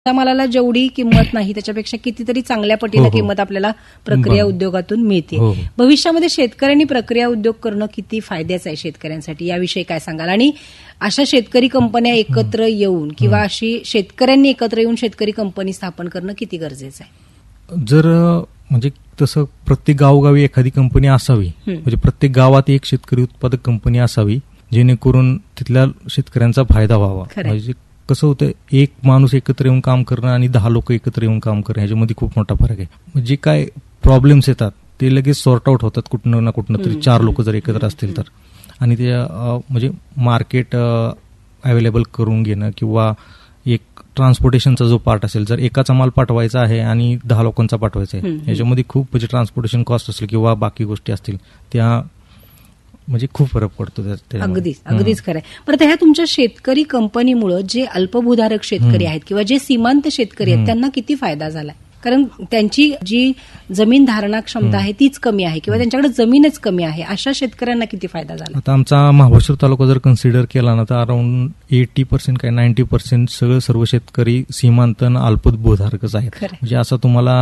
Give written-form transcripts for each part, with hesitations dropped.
मालाला जेवढी किंमत नाही त्याच्यापेक्षा कितीतरी चांगल्या पटीने किंमत आपल्याला प्रक्रिया उद्योगातून मिळते. भविष्यामध्ये शेतकऱ्यांनी प्रक्रिया उद्योग करणं किती फायद्याचं आहे शेतकऱ्यांसाठी, याविषयी काय सांगाल? आणि अशा शेतकरी कंपन्या एकत्र येऊन किंवा अशी शेतकऱ्यांनी एकत्र येऊन शेतकरी कंपनी स्थापन करणं किती गरजेचं आहे? जर म्हणजे तसं प्रत्येक गावोगावी एखादी कंपनी असावी, म्हणजे प्रत्येक गावात एक शेतकरी उत्पादक कंपनी असावी, जेणेकरून तिथल्या शेतकऱ्यांचा फायदा व्हावा. म्हणजे कसं होतं, एक माणूस एकत्र येऊन काम करणं आणि 10 लोक एकत्र येऊन काम करणं ह्याच्यामध्ये खूप मोठा फरक आहे. म्हणजे काय प्रॉब्लेम्स येतात ते लगेच सॉर्ट आउट होतात कुठनं ना कुठनं तरी, 4 लोक जर एकत्र असतील तर. आणि ते म्हणजे मार्केट अवेलेबल करून घेणं किंवा एक ट्रान्सपोर्टेशनचा जो पार्ट असेल, जर एकाचा माल पाठवायचा आहे आणि 10 लोकांचा पाठवायचा आहे, याच्यामध्ये खूप म्हणजे ट्रान्सपोर्टेशन कॉस्ट असेल किंवा बाकी गोष्टी असतील त्या म्हणजे खूप फरक पडतो. अगदीच खरं आहे. परत ह्या तुमच्या शेतकरी कंपनीमुळे जे अल्पभूधारक शेतकरी आहेत किंवा जे सीमांत शेतकरी आहेत त्यांना किती फायदा झाला? कारण त्यांची जी जमीन धारणा क्षमता आहे तीच कमी आहे किंवा त्यांच्याकडे जमीनच कमी आहे, अशा शेतकऱ्यांना किती फायदा झाला? आता आमचा महाबळेश्वर तालुका जर कन्सिडर केला ना तर अराउंड 80% काय 90% सर्व शेतकरी सीमांत अल्पभूधारकच आहेत. म्हणजे असं तुम्हाला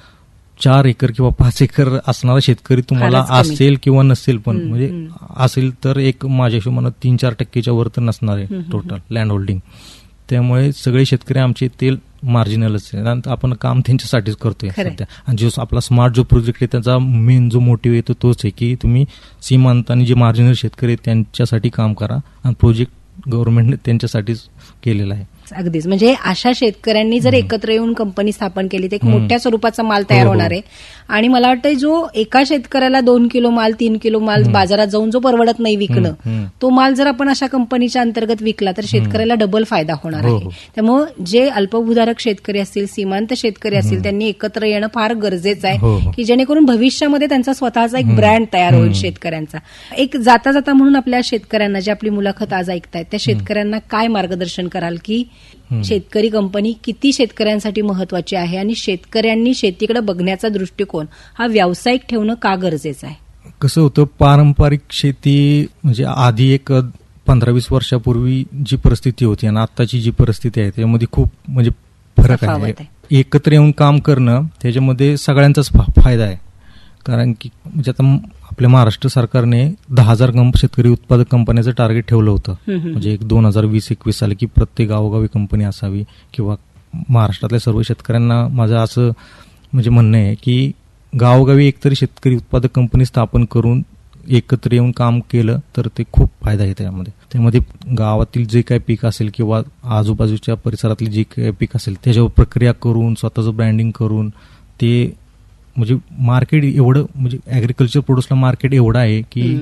4 एकर किंवा 5 एकर असणारा शेतकरी तुम्हाला असेल किंवा नसेल, पण म्हणजे असेल तर एक माझ्या हिशोबाने 3-4% वर तर नसणार आहे टोटल लँड होल्डिंग. त्यामुळे सगळे शेतकरी आमचे ते मार्जिनलच आहे. आपण काम त्यांच्यासाठीच करतोय सध्या. आणि जो आपला स्मार्ट जो प्रोजेक्ट आहे त्याचा मेन जो मोटिव्ह आहे तोच आहे की तुम्ही सीमांत आणि जे मार्जिनल शेतकरी आहेत त्यांच्यासाठी काम करा, आणि प्रोजेक्ट गव्हर्नमेंटने त्यांच्यासाठीच केलेला आहे. अगदीच. म्हणजे अशा शेतकऱ्यांनी जर एकत्र येऊन कंपनी स्थापन केली तर एक मोठ्या स्वरूपाचा माल तयार होणार आहे. आणि मला वाटतं जो एका शेतकऱ्याला 2 किलो माल 3 किलो माल बाजारात जाऊन जो परवडत नाही विकणं, तो माल जर आपण अशा कंपनीच्या अंतर्गत विकला तर शेतकऱ्याला डबल फायदा होणार आहे. त्यामुळे जे अल्पभूधारक शेतकरी असतील, सीमांत शेतकरी असतील, त्यांनी एकत्र येणं फार गरजेचं आहे की जेणेकरून भविष्यामध्ये त्यांचा स्वतःचा एक ब्रँड तयार होईल शेतकऱ्यांचा. एक जाता जाता म्हणून आपल्या शेतकऱ्यांना, जे आपली मुलाखत आज ऐकतायत त्या शेतकऱ्यांना काय मार्गदर्शन कराल की शेतकरी कंपनी किती शेतकऱ्यांसाठी महत्वाची आहे आणि शेतकऱ्यांनी शेतीकडे बघण्याचा दृष्टिकोन हा व्यावसायिक ठेवणं का गरजेचं आहे? कसं होतं, पारंपरिक शेती म्हणजे आधी एक 15-20 वर्षापूर्वी जी परिस्थिती होती आणि आताची जी परिस्थिती आहे त्याच्यामध्ये खूप म्हणजे फरक आहे. एकत्र येऊन काम करणं त्याच्यामध्ये सगळ्यांचाच फायदा आहे. कारण की म्हणजे आता आपल्या महाराष्ट्र सरकारने 10,000 शेतकरी उत्पादक कंपन्याचं टार्गेट ठेवलं होतं. म्हणजे एक 2020-21 साली की प्रत्येक गावोगावी कंपनी असावी, किंवा महाराष्ट्रातल्या सर्व शेतकऱ्यांना माझं असं म्हणजे म्हणणं आहे की गावोगावी एकतरी शेतकरी उत्पादक कंपनी स्थापन करून एकत्र येऊन काम केलं तर ते खूप फायदा आहे त्यामध्ये गावातील जे काही पीक असेल किंवा आजूबाजूच्या परिसरातली जी काही पीक असेल त्याच्यावर प्रक्रिया करून स्वतःचं ब्रँडिंग करून ते म्हणजे मार्केट एवढं, म्हणजे ऍग्रिकल्चर प्रोड्यूसला मार्केट एवढं आहे की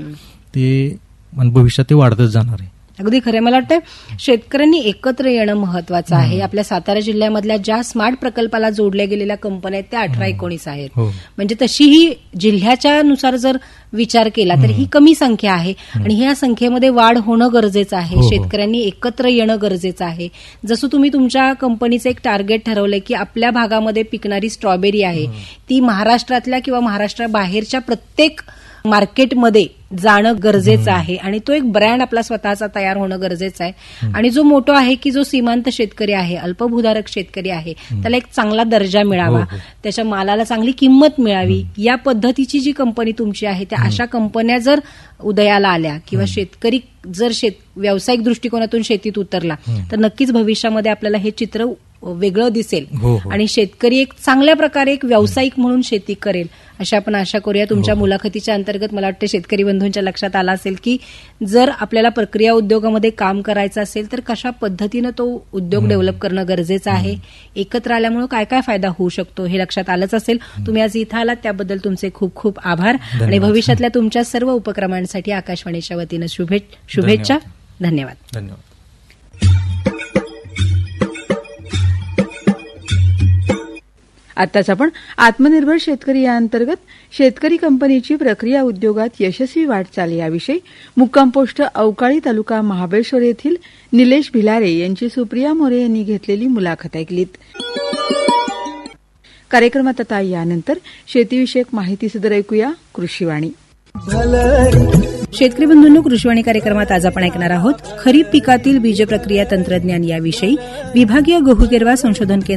ते भविष्यात ते वाढतच जाणार आहे. अगदी खरं. मला वाटतं शेतकऱ्यांनी एकत्र येणं महत्वाचं आहे. आपल्या सातारा जिल्ह्यामधल्या ज्या स्मार्ट प्रकल्पाला जोडल्या गेलेल्या कंपन्या आहेत त्या 18-19 आहेत. म्हणजे तशीही जिल्ह्याच्या नुसार जर विचार केला तर ही कमी संख्या आहे आणि ह्या संख्येमध्ये वाढ होणं गरजेचं आहे. शेतकऱ्यांनी एकत्र येणं गरजेचं आहे. जसं तुम्ही तुमच्या कंपनीचं एक टार्गेट ठरवलंय की आपल्या भागामध्ये पिकणारी स्ट्रॉबेरी आहे ती महाराष्ट्रातल्या किंवा महाराष्ट्राबाहेरच्या प्रत्येक मार्केटमध्ये जाणं गरजेचं आहे आणि तो एक ब्रँड आपला स्वतःचा तयार होणं गरजेचं आहे. आणि जो मोठा आहे की जो सीमांत शेतकरी आहे, अल्पभूधारक शेतकरी आहे, त्याला एक चांगला दर्जा मिळावा, त्याच्या मालाला चांगली किंमत मिळावी, या पद्धतीची जी कंपनी तुमची आहे त्या अशा कंपन्या जर उदयाला आल्या किंवा शेतकरी जर व्यावसायिक दृष्टिकोनातून शेतीत उतरला तर नक्कीच भविष्यामध्ये आपल्याला हे चित्र वेगळं दिसेल आणि शेतकरी एक चांगल्या प्रकारे एक व्यावसायिक म्हणून शेती करेल अशी आपण आशा करूया. तुमच्या मुलाखतीच्या अंतर्गत मला वाटतं शेतकरी बंधूंच्या लक्षात आलं असेल की जर आपल्याला प्रक्रिया उद्योगामध्ये काम करायचं असेल तर कशा पद्धतीनं तो उद्योग डेव्हलप करणं गरजेचं आहे, एकत्र आल्यामुळे काय काय फायदा होऊ शकतो हे लक्षात आलंच असेल. तुम्ही आज इथं आलात त्याबद्दल तुमचे खूप खूप आभार आणि भविष्यातल्या तुमच्या सर्व उपक्रमांसाठी आकाशवाणीच्या वतीनं शुभेच्छा. धन्यवाद. आताच आपण आत्मनिर्भर शेतकरी या अंतर्गत शेतकरी कंपनीची प्रक्रिया उद्योगात यशस्वी वाटचाल याविषयी मुक्काम पोस्ट अवकाळी तालुका महाबळेश्वर येथील निलेश भिलारे यांची सुप्रिया मोरे यांनी घेतलेली मुलाखत ऐकलीत. कार्यक्रमात आता यानंतर शेतीविषयक माहिती सदर ऐकूया. कृषीवाणी. शेतकरी बंधूंनो, कृषीवाणी कार्यक्रमात आज आपण ऐकणार आहोत खरीप पिकातील बीज प्रक्रिया तंत्रज्ञान याविषयी विभागीय गहू गिरवा संशोधन केंद्र